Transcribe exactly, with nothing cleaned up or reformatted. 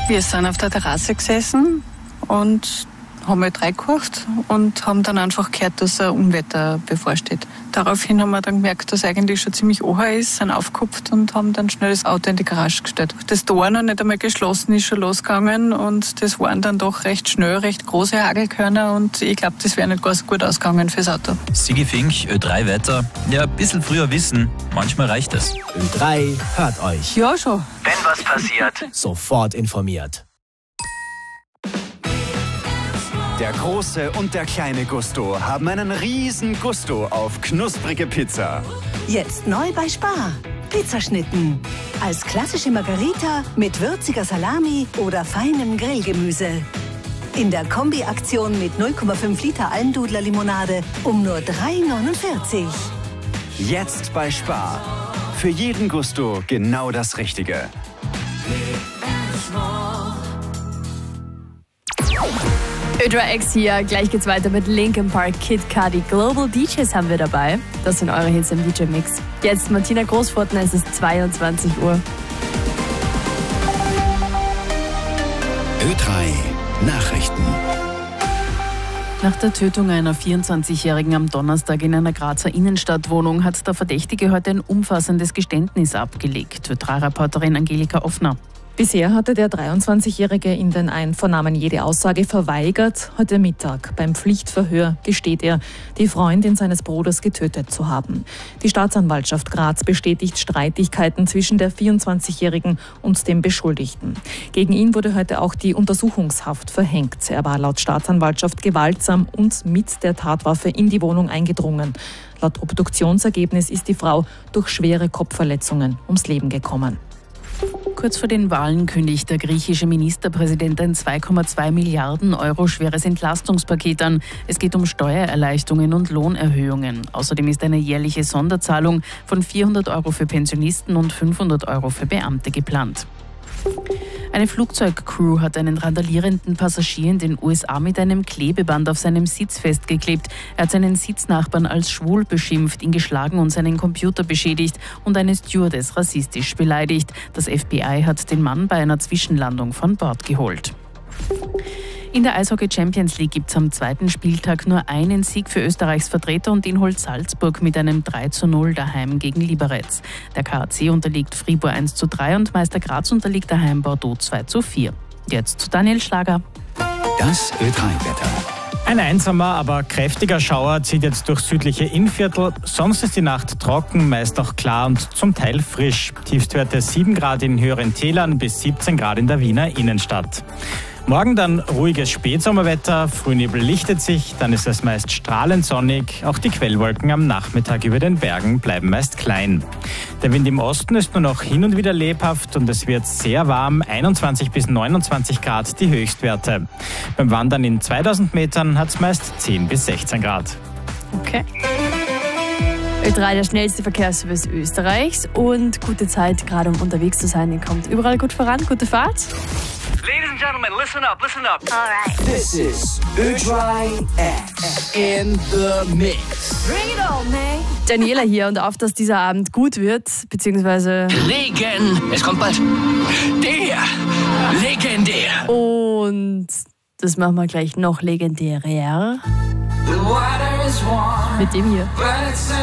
Wir sind auf der Terrasse gesessen und haben halt reingekocht und haben dann einfach gehört, dass ein Unwetter bevorsteht. Daraufhin haben wir dann gemerkt, dass eigentlich schon ziemlich oher ist, sind aufgekupft und haben dann schnell das Auto in die Garage gestellt. Das Tor noch nicht einmal geschlossen ist schon losgegangen und das waren dann doch recht schnell, recht große Hagelkörner und ich glaube, das wäre nicht ganz gut ausgegangen fürs Auto. Sigi Fink, Ö drei Wetter. Ja, ein bisschen früher wissen, manchmal reicht es. Ö drei hört euch. Ja, schon. Wenn was passiert, sofort informiert. Der große und der kleine Gusto haben einen riesen Gusto auf knusprige Pizza. Jetzt neu bei Spar. Pizzaschnitten. Als klassische Margarita mit würziger Salami oder feinem Grillgemüse. In der Kombi-Aktion mit null Komma fünf Liter Almdudler-Limonade um nur drei neunundvierzig. Jetzt bei Spar. Für jeden Gusto genau das Richtige. Ö drei X hier, gleich geht's weiter mit Linkin Park, Kid Cudi, Global D Js haben wir dabei. Das sind eure Hits im D J-Mix. Jetzt Martina Großfurtner, es ist zweiundzwanzig Uhr. Ö drei Nachrichten. Nach der Tötung einer vierundzwanzigjährigen am Donnerstag in einer Grazer Innenstadtwohnung hat der Verdächtige heute ein umfassendes Geständnis abgelegt. Ö drei Reporterin Angelika Offner. Bisher hatte der dreiundzwanzigjährige in den Einvernahmen jede Aussage verweigert. Heute Mittag beim Pflichtverhör gesteht er, die Freundin seines Bruders getötet zu haben. Die Staatsanwaltschaft Graz bestätigt Streitigkeiten zwischen der vierundzwanzigjährigen und dem Beschuldigten. Gegen ihn wurde heute auch die Untersuchungshaft verhängt. Er war laut Staatsanwaltschaft gewaltsam und mit der Tatwaffe in die Wohnung eingedrungen. Laut Obduktionsergebnis ist die Frau durch schwere Kopfverletzungen ums Leben gekommen. Kurz vor den Wahlen kündigt der griechische Ministerpräsident ein zwei Komma zwei Milliarden Euro schweres Entlastungspaket an. Es geht um Steuererleichterungen und Lohnerhöhungen. Außerdem ist eine jährliche Sonderzahlung von vierhundert Euro für Pensionisten und fünfhundert Euro für Beamte geplant. Eine Flugzeugcrew hat einen randalierenden Passagier in den U S A mit einem Klebeband auf seinem Sitz festgeklebt. Er hat seinen Sitznachbarn als schwul beschimpft, ihn geschlagen und seinen Computer beschädigt und eine Stewardess rassistisch beleidigt. Das F B I hat den Mann bei einer Zwischenlandung von Bord geholt. In der Eishockey Champions League gibt es am zweiten Spieltag nur einen Sieg für Österreichs Vertreter und den holt Salzburg mit einem drei zu null daheim gegen Liberec. Der K A C unterliegt Fribourg eins zu drei und Meister Graz unterliegt daheim Bordeaux zwei zu vier. Jetzt zu Daniel Schlager. Das Ö drei Wetter. Ein einsamer, aber kräftiger Schauer zieht jetzt durch südliche Innviertel. Sonst ist die Nacht trocken, meist auch klar und zum Teil frisch. Tiefstwerte sieben Grad in höheren Tälern bis siebzehn Grad in der Wiener Innenstadt. Morgen dann ruhiges Spätsommerwetter, Frühnebel lichtet sich, dann ist es meist strahlend sonnig. Auch die Quellwolken am Nachmittag über den Bergen bleiben meist klein. Der Wind im Osten ist nur noch hin und wieder lebhaft und es wird sehr warm, einundzwanzig bis neunundzwanzig Grad die Höchstwerte. Beim Wandern in zweitausend Metern hat es meist zehn bis sechzehn Grad. Okay. Ö drei, der schnellste Verkehrsservice Österreichs und gute Zeit, gerade um unterwegs zu sein. Ihr kommt überall gut voran, gute Fahrt. Ladies and gentlemen, listen up, listen up. All right. This is Ö drei X in the Mix. Bring it on, man. Daniela hier und auf, dass dieser Abend gut wird, beziehungsweise Regen. Es kommt bald. Der legendär. und das machen wir gleich noch legendärer mit dem hier.